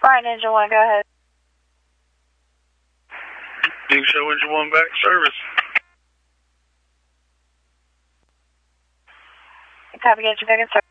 Alright, Engine 1, go ahead. You can show Engine 1 back service. Copy, get you back in service.